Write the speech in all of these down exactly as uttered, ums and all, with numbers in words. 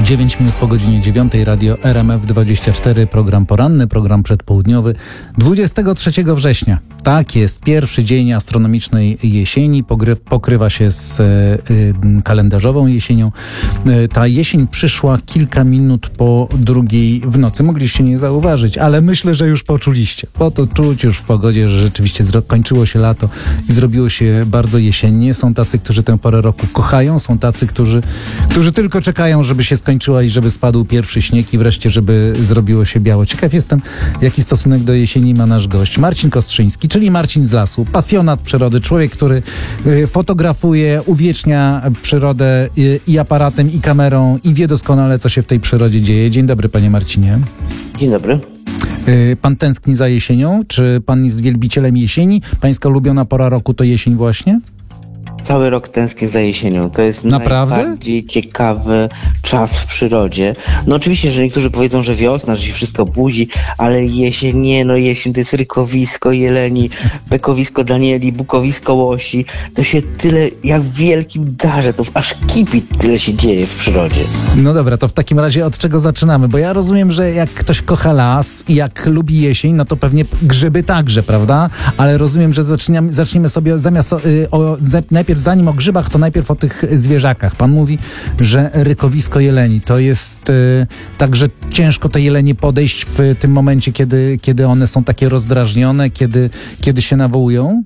dziewięć minut po godzinie dziewiątej, radio R M F dwadzieścia cztery, program poranny, program przedpołudniowy, dwudziestego trzeciego września. Tak jest, pierwszy dzień astronomicznej jesieni, pogry, pokrywa się z y, y, kalendarzową jesienią. Y, ta jesień przyszła kilka minut po drugiej w nocy. Mogliście nie zauważyć, ale myślę, że już poczuliście, bo to czuć już w pogodzie, że rzeczywiście zro- kończyło się lato i zrobiło się bardzo jesiennie. Są tacy, którzy tę porę roku kochają, są tacy, którzy, którzy tylko czekają, żeby się skończyła i żeby spadł pierwszy śnieg i wreszcie, żeby zrobiło się biało. Ciekaw jestem, jaki stosunek do jesieni ma nasz gość. Marcin Kostrzyński, czyli Marcin z lasu, pasjonat przyrody, człowiek, który y, fotografuje, uwiecznia przyrodę y, i aparatem, i kamerą i wie doskonale, co się w tej przyrodzie dzieje. Dzień dobry, panie Marcinie. Dzień dobry. Y, pan tęskni za jesienią? Czy pan jest wielbicielem jesieni? Pańska ulubiona pora roku to jesień właśnie? Cały rok tęsknię za jesienią. To jest Naprawdę? najbardziej ciekawy czas w przyrodzie. No oczywiście, że niektórzy powiedzą, że wiosna, że się wszystko budzi, ale jesień nie, no jesień to jest rykowisko jeleni, bekowisko danieli, bukowisko łosi. To się tyle, jak w wielkim darze, to aż kipi tyle się dzieje w przyrodzie. No dobra, to w takim razie od czego zaczynamy? Bo ja rozumiem, że jak ktoś kocha las i jak lubi jesień, no to pewnie grzyby także, prawda? Ale rozumiem, że zaczniemy, zaczniemy sobie zamiast y, o, najpierw zanim o grzybach, to najpierw o tych zwierzakach. Pan mówi, że rykowisko jeleni to jest y, tak, że ciężko te jelenie podejść w tym momencie, kiedy, kiedy one są takie rozdrażnione, kiedy, kiedy się nawołują?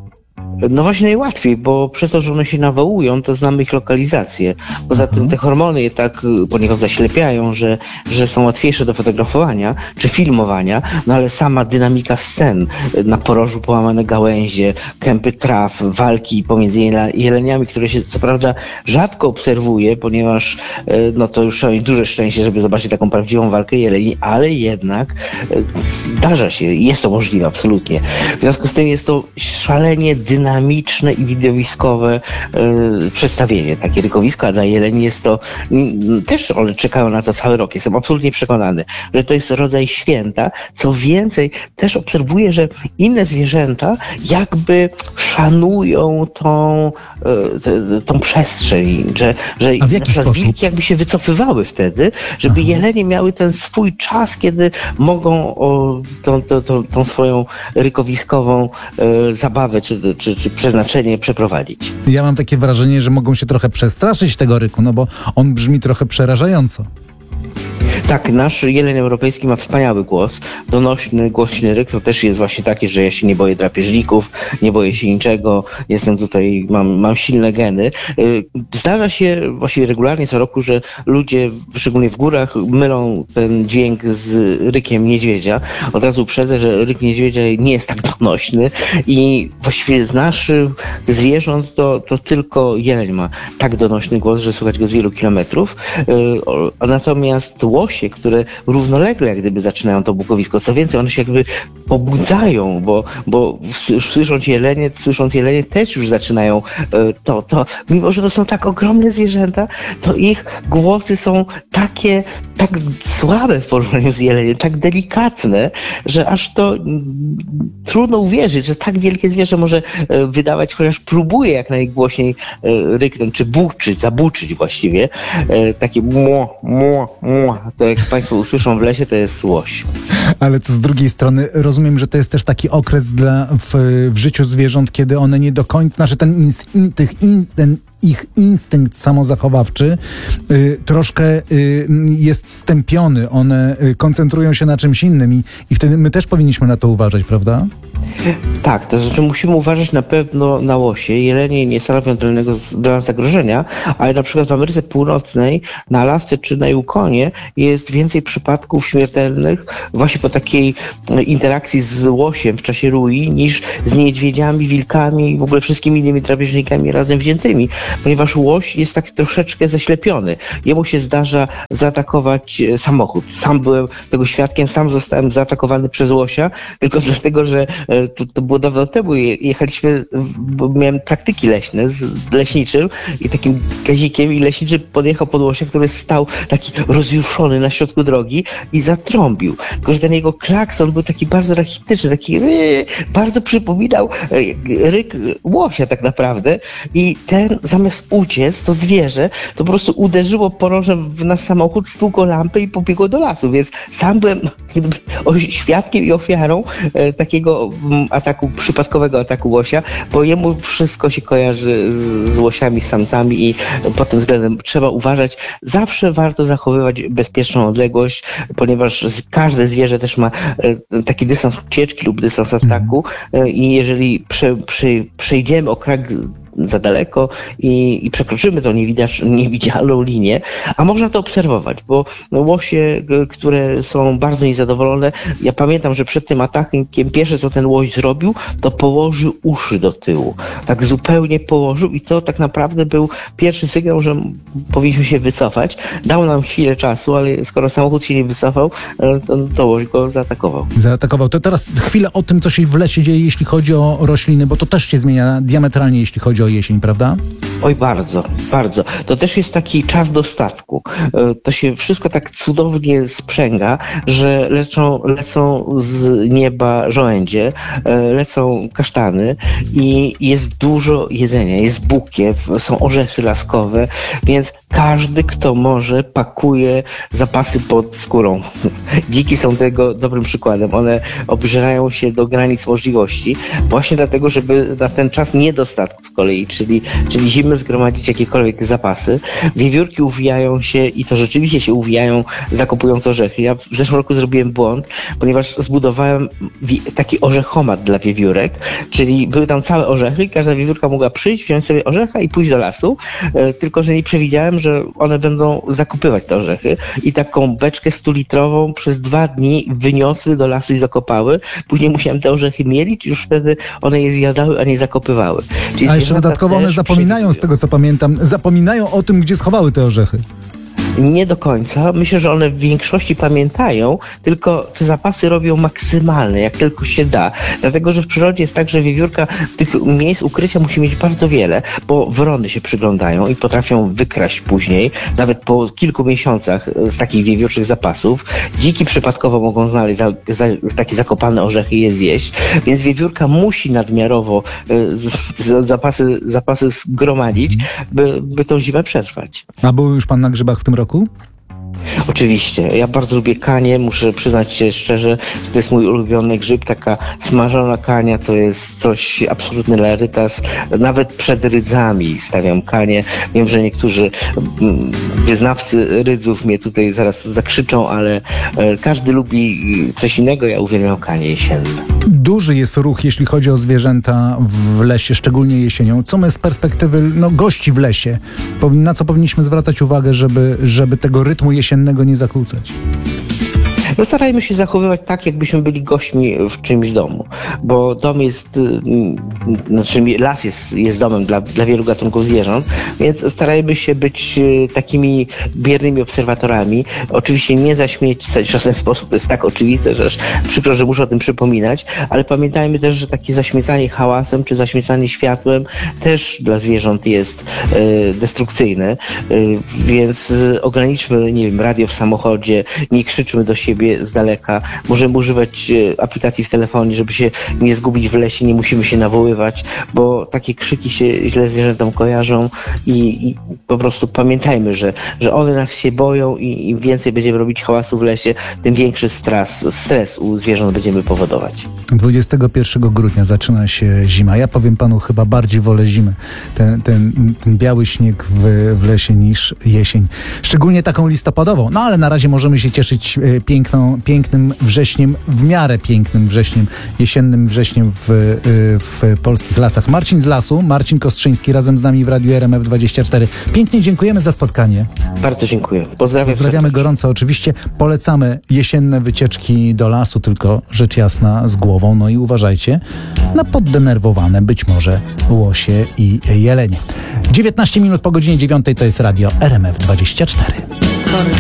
No właśnie najłatwiej, bo przez to, że one się nawołują, to znamy ich lokalizację. Poza mhm. tym te hormony je tak poniekąd zaślepiają, że, że są łatwiejsze do fotografowania czy filmowania, no ale sama dynamika scen, na porożu połamane gałęzie, kępy traw, walki pomiędzy jeleniami, które się co prawda rzadko obserwuje, ponieważ no to już trzeba mieć duże szczęście, żeby zobaczyć taką prawdziwą walkę jeleni, ale jednak zdarza się, jest to możliwe absolutnie. W związku z tym jest to szalenie dynamiczne i widowiskowe y, przedstawienie. Takie rykowisko, a dla jeleni jest to y, też one czekają na to cały rok. Jestem absolutnie przekonany, że to jest rodzaj święta. Co więcej, też obserwuję, że inne zwierzęta jakby szanują tą, y, t, tą przestrzeń, że, że a w jaki na sposób? wilki jakby się wycofywały wtedy, żeby Aha. jelenie miały ten swój czas, kiedy mogą o, tą, tą, tą, tą swoją rykowiskową y, zabawę czy, czy, czy przeznaczenie przeprowadzić. Ja mam takie wrażenie, że mogą się trochę przestraszyć tego ryku, no bo on brzmi trochę przerażająco. Tak, nasz jeleń europejski ma wspaniały głos, donośny, głośny ryk, to też jest właśnie takie, że ja się nie boję drapieżników, nie boję się niczego, jestem tutaj, mam, mam silne geny. Zdarza się właściwie regularnie co roku, że ludzie, szczególnie w górach, mylą ten dźwięk z rykiem niedźwiedzia. Od razu uprzedzę, że ryk niedźwiedzia nie jest tak donośny i właściwie z naszych zwierząt to, to tylko jeleń ma tak donośny głos, że słychać go z wielu kilometrów. Natomiast łosie, które równolegle jak gdyby zaczynają to bukowisko. Co więcej, one się jakby pobudzają, bo, bo słysząc jelenie, słysząc jelenie też już zaczynają to, to. Mimo, że to są tak ogromne zwierzęta, to ich głosy są takie, tak słabe w porównaniu z jeleniem, tak delikatne, że aż to mm, trudno uwierzyć, że tak wielkie zwierzę może e, wydawać, chociaż próbuje jak najgłośniej e, ryknąć, czy buczyć, zabuczyć właściwie. E, takie mło, mło, mło. To jak państwo usłyszą w lesie, to jest łoś. Ale to z drugiej strony rozumiem, że to jest też taki okres dla, w, w życiu zwierząt, kiedy one nie do końca, znaczy ten, inst, in, tych in, ten ich instynkt samozachowawczy y, troszkę y, jest stępiony. One y, koncentrują się na czymś innym i, i wtedy my też powinniśmy na to uważać, prawda? Tak, to znaczy musimy uważać na pewno na łosie. Jelenie nie stanowią dolnego dla nas zagrożenia, ale na przykład w Ameryce Północnej, na Alasce czy na Yukonie jest więcej przypadków śmiertelnych właśnie po takiej interakcji z łosiem w czasie rui niż z niedźwiedziami, wilkami i w ogóle wszystkimi innymi drapieżnikami razem wziętymi, ponieważ łoś jest tak troszeczkę zaślepiony. Jemu się zdarza zaatakować samochód. Sam byłem tego świadkiem, sam zostałem zaatakowany przez łosia, tylko dlatego, że e, to, to było dawno temu, je- jechaliśmy, bo miałem praktyki leśne z leśniczym i takim gazikiem i leśniczy podjechał pod łosia, który stał taki rozjuszony na środku drogi i zatrąbił. Tylko, że ten jego klakson był taki bardzo rachityczny, taki ry, bardzo przypominał e, ryk łosia tak naprawdę i ten zamiast uciec, to zwierzę, to po prostu uderzyło porożem w nasz samochód, stłukło lampę i pobiegło do lasu, więc sam byłem jakby o- świadkiem i ofiarą e, takiego mm, ataku, przypadkowego ataku łosia, bo jemu wszystko się kojarzy z, z łosiami, z samcami i pod tym względem trzeba uważać. Zawsze warto zachowywać bezpieczną odległość, ponieważ z- każde zwierzę też ma e, taki dystans ucieczki lub dystans ataku e, i jeżeli prze, prze, przejdziemy o krak za daleko i, i przekroczymy tą niewidacz, niewidzialną linię, a można to obserwować, bo no, łosie, g- które są bardzo niezadowolone, ja pamiętam, że przed tym atakiem pierwsze co ten łoś zrobił, to położył uszy do tyłu. Tak zupełnie położył i to tak naprawdę był pierwszy sygnał, że m- powinniśmy się wycofać. Dał nam chwilę czasu, ale skoro samochód się nie wycofał, e, to, to łoś go zaatakował. Zaatakował. To teraz chwilę o tym, co się w lesie dzieje, jeśli chodzi o rośliny, bo to też się zmienia diametralnie, jeśli chodzi o jesień, prawda? Oj, bardzo, bardzo. To też jest taki czas dostatku. E, To się wszystko tak cudownie sprzęga, że lecą, lecą z nieba żołędzie, e, lecą kasztany i jest dużo jedzenia, jest bukiew, są orzechy laskowe, więc każdy, kto może, pakuje zapasy pod skórą. Dziki są tego dobrym przykładem. One obżerają się do granic możliwości, właśnie dlatego, żeby na ten czas niedostatku z kolei, czyli, czyli zimy zgromadzić jakiekolwiek zapasy. Wiewiórki uwijają się i to rzeczywiście się uwijają, zakopując orzechy. Ja w zeszłym roku zrobiłem błąd, ponieważ zbudowałem wi- taki orzechomat dla wiewiórek, czyli były tam całe orzechy i każda wiewiórka mogła przyjść, wziąć sobie orzecha i pójść do lasu, e, tylko że nie przewidziałem, że one będą zakupywać te orzechy i taką beczkę stulitrową przez dwa dni wyniosły do lasu i zakopały. Później musiałem te orzechy mielić i już wtedy one je zjadały, a nie zakopywały. Czyli A jeszcze zwierzęta dodatkowo one też zapominają, z przewidują. tego co pamiętam, zapominają o tym, gdzie schowały te orzechy. Nie do końca. Myślę, że one w większości pamiętają, tylko te zapasy robią maksymalne, jak tylko się da. Dlatego, że w przyrodzie jest tak, że wiewiórka tych miejsc ukrycia musi mieć bardzo wiele, bo wrony się przyglądają i potrafią wykraść później, nawet po kilku miesiącach z takich wiewiórczych zapasów. Dziki przypadkowo mogą znaleźć za, za, takie zakopane orzechy i je zjeść, więc wiewiórka musi nadmiarowo y, z, z, zapasy, zapasy zgromadzić, by, by tą zimę przetrwać. A był już pan na grzybach w tym roku? Oczywiście. Ja bardzo lubię kanie. Muszę przyznać się szczerze, że to jest mój ulubiony grzyb. Taka smażona kania to jest coś absolutny rarytas. Nawet przed rydzami stawiam kanie. Wiem, że niektórzy mm, wyznawcy rydzów mnie tutaj zaraz zakrzyczą, ale e, każdy lubi coś innego. Ja uwielbiam kanie jesienne. Duży jest ruch, jeśli chodzi o zwierzęta w lesie, szczególnie jesienią. Co my z perspektywy no, gości w lesie, powi- na co powinniśmy zwracać uwagę, żeby, żeby tego rytmu jesiennego nie zakłócać? No starajmy się zachowywać tak, jakbyśmy byli gośćmi w czymś domu, bo dom jest, y, znaczy las jest, jest domem dla, dla wielu gatunków zwierząt, więc starajmy się być y, takimi biernymi obserwatorami. Oczywiście nie zaśmiecać w żaden sposób, to jest tak oczywiste, że aż przykro, że muszę o tym przypominać, ale pamiętajmy też, że takie zaśmiecanie hałasem czy zaśmiecanie światłem też dla zwierząt jest y, destrukcyjne, y, więc y, ograniczmy, nie wiem, radio w samochodzie, nie krzyczmy do siebie z daleka. Możemy używać e, aplikacji w telefonie, żeby się nie zgubić w lesie, nie musimy się nawoływać, bo takie krzyki się źle zwierzętom kojarzą i, i po prostu pamiętajmy, że, że one nas się boją i im więcej będziemy robić hałasu w lesie, tym większy stres, stres u zwierząt będziemy powodować. dwudziestego pierwszego grudnia zaczyna się zima. Ja powiem panu, chyba bardziej wolę zimę, ten, ten, ten biały śnieg w, w lesie niż jesień. Szczególnie taką listopadową. No ale na razie możemy się cieszyć e, piękną, pięknym wrześniem, w miarę pięknym wrześniem, jesiennym wrześniem w, e, w polskich lasach. Marcin z lasu, Marcin Kostrzyński razem z nami w Radiu R M F dwadzieścia cztery. Pięknie dziękujemy za spotkanie. Bardzo dziękuję. Pozdrawiam. Pozdrawiamy serdecznie. gorąco oczywiście. Polecamy jesienne wycieczki do lasu, tylko rzecz jasna z głową. No i uważajcie na poddenerwowane być może łosie i jelenie. dziewiętnaście minut po godzinie dziewiątej to jest Radio R M F dwadzieścia cztery.